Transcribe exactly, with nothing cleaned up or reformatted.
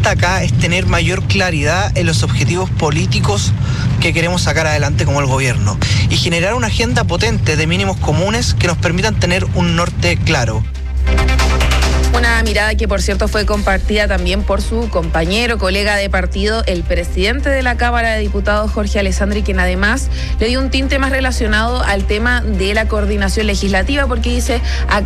falta acá es tener mayor claridad en los objetivos políticos que queremos sacar adelante como el gobierno y generar una agenda potente de mínimos comunes que nos permitan tener un norte claro. Una mirada que, por cierto, fue compartida también por su compañero, colega de partido, el presidente de la Cámara de Diputados, Jorge Alessandri, quien además le dio un tinte más relacionado al tema de la coordinación legislativa, porque dice...